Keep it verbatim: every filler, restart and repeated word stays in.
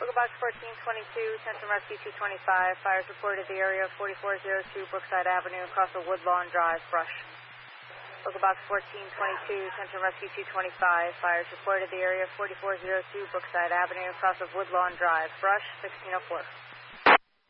Local Box fourteen twenty-two, Central Rescue two twenty-five. Fires reported the area of forty-four oh two Brookside Avenue across the Woodlawn Drive, brush. Local Box fourteen twenty-two, Central Rescue two twenty-five. Fires reported the area of forty-four oh two Brookside Avenue across of Woodlawn Drive, brush, sixteen oh four.